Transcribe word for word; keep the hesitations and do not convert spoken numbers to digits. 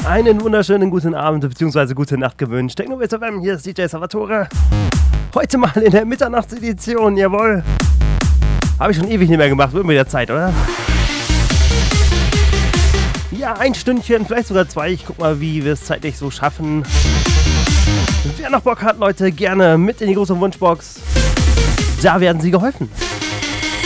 Einen wunderschönen guten Abend bzw. gute Nacht gewünscht. Techno-Bits F M, hier ist D J Salvatore. Heute mal in der Mitternachtsedition, jawohl. Habe ich schon ewig nicht mehr gemacht, wird mir wieder Zeit, oder? Ja, ein Stündchen, vielleicht sogar zwei. Ich guck mal, wie wir es zeitlich so schaffen. Wer noch Bock hat, Leute, gerne mit in die große Wunschbox. Da werden Sie geholfen.